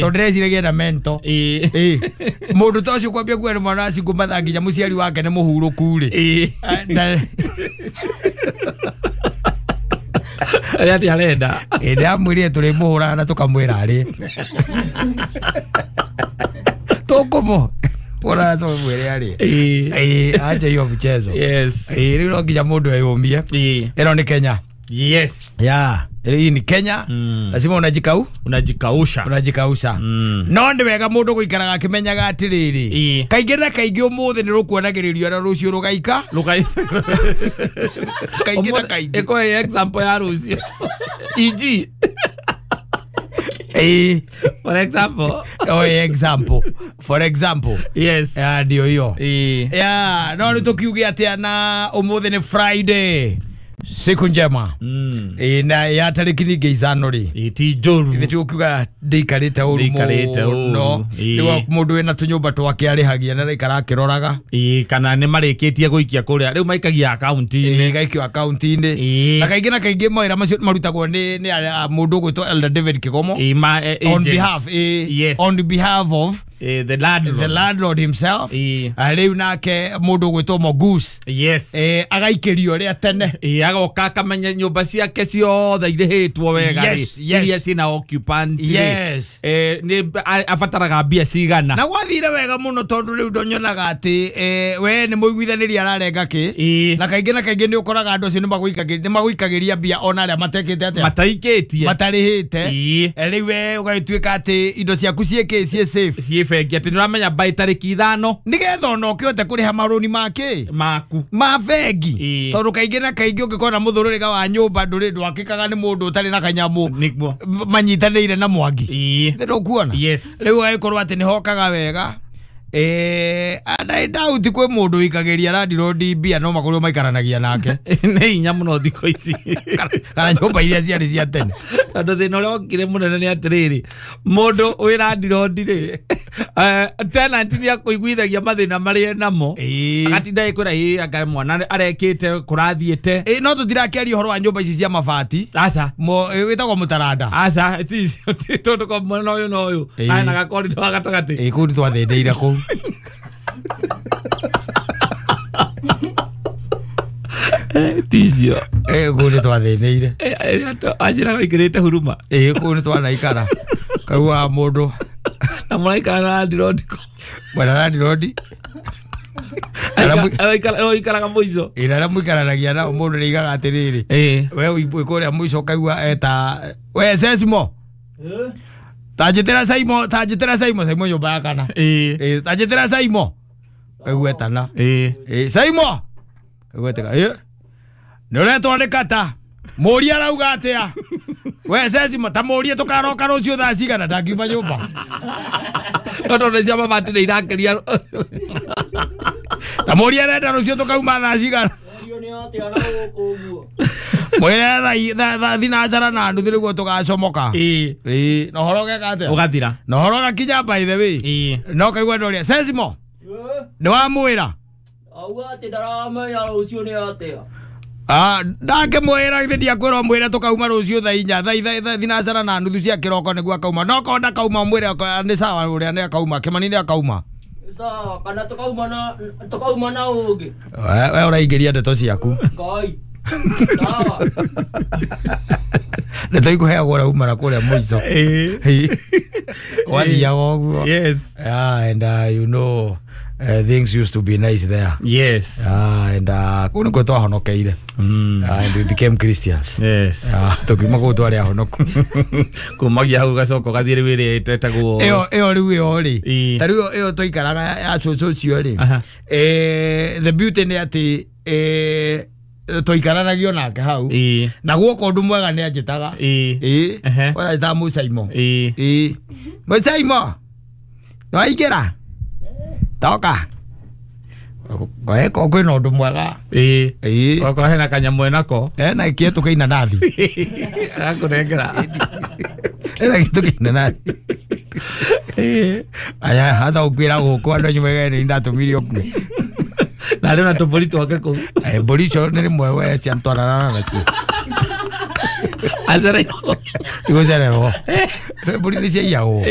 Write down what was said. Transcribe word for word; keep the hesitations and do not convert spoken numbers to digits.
tondrezi regera mento eh eh mundu tocio kwambia kwera mwana aci kumatha nginya muciari wake ne muhuruku ri eh ayati arenda ende amwire turi muhura na tukamwira ari tokomo ora so mwire ari eh eh aje hiyo mchezo yes eh riro nginya mundu ayumie eh eno ni Kenya yes yeah hii ni Kenya mm. lazima unajikau unajikausha unajikausha mm. no ndi wega mundu guikaraga kimenyaga atiriri kaingi na kaingi umuthi ni rukuonagiririo na rucio rugaika rugai kaingi na kaingi eko example ya rucio eg eh for example oh example for example yes ya ndio hiyo eh ya no ni tukiugia atia na umuthi ni Friday siku njema mm. e, na ya tariki ni geizano ri iti joru ni tukuga ndikarite uru no ni mundu ena tunyumba twake arihagia na ikara kiroraga e kana ni marikitie guikia kuria riu maikagia account ni gaikio account ni na kaingi na kaingi mawira macio marutagwo ni ni mundu gwitwo Elder David Kigomo e ma on behalf e, yes. on behalf of eh the landlord the landlord himself e riu nake mundu gwitwo Mogus yes eh agaikirio ria tene e agoka kamenya nyumba ciake ciothe irihitwo wega yes, yes. iria cina occupant yes eh ni afataraga mbia cigana na gwathire wega muno tondu riu ndonyonaga ati eh we ni muiguithaniria ararenga ki e na kaingi na kaingi ni ukoraga andu acio ni maguikagiria ni maguikagiria mbia ona aria matekete atia mataikitie matarihite e riu we ugaituika ati indo ciaku cieke cie safe cie bengi ati niramenya by tariki ithano nigetha ona ukihote kuriha maruni make maku ma bengi e tondu kaingi na kaingi ungikona muthururiga wa nyumba nduri ndwakikaga ni mundu utari na kanyamu niguo manyitanire na mwangi e ndio kuona yes riu gaikorwo ati ni hokaga wega eh ana doubt kwe mundu ikageria landlord mbia no makorwo maikaranagia nake ni inya muno thiko ici kana nyumba iria ciari cia tene andu thina uria okire munene ni atiriri mundu wi landlord ri tenant ni akuiguithagia mathina maria namo agatinda ikwira i anga mwana arekite kurathiete eh no tutirakiaria horo wa nyumba ici cia mabati aca mo witagwo mutaranda aca ticio tondu ko mwana uyu no uyu ana gakori ndo agatagati eh kuri twathendeire ku ticio eh kuri twathendeire eh ajira gikirite huruma eh kuri twanaikara kaua mundu na muraikara na landlord bwana landlord Ara ikaraga muico ira muikaranagia na mundu rigaga atiriri eh we uibwe kuria muico kaigua eta we Sesimo eh tajitera Saimo tajitera Saimo Saimo nyumba yakana eh eh tajitera Saimo kaigua etana eh eh Saimo kaigua tega eh nore twandikata muria rauga atia we Sesimo ta muria tukaroka rucio thaa cigana ndakiuma nyumba ndo ndecia mabati ni irakeria ta muria renda rucio tukauma thaa cigana mwere tha tha thinacara na ndu thiriguo tugacomoka eh eh no horoge kate ugathira no horoga kinya by the way eh no kaigua ndoria Sesimo ni wa mwira auga ati ndaramenya rucio ni atia ah ndake mwira ndia kwirwo mwira tukauma rucio tha inya tha tha thinacara na nuthu cia kiroko niguo akauma no konda kauma mwira ni sawa uria ni akauma kimani ni akauma sawa kana tukauma na tukauma na ungi we uraingiria ndeto ciaku ngai sawa ndeto ikuheagwo rauma na kuria muico eh wathiaga uguo yes yeah and uh, you know Uh, things used to be nice there. Yes. Ah, uh, and uh, kuna kwa honokeire. Mm. Uh, and we became Christians. Yes. Ah, uh, tukima ko twari ahonoku. Kumagia hau gacoko gathire wire tetagwo. Eyo eyo riu eyo ri. Tari eyo toikaraga ya chocho cio ri. Eh the beauty ni ati eh toikaranagia nake hau. Na guoko undu mwega ni anjitaga. Eh. Eh. Wa ta Musaimo. Eh. Eh. Musaimo. No igera. Toka. Koe ko kwina undu mwega. Eh. Eh. Ko hena kanyamu enako. Eh na kietu kaina nathi. Akunengera. Ena kitu kina nathi. Eh. Aya hata ukwira guko andu nyumega ni ndatumiri okwe. Na leo na topolito wakako. Eh bolicho ni mwewe cia ntwarana na cio. Azare. Tigo zero. Boli ni cia yao.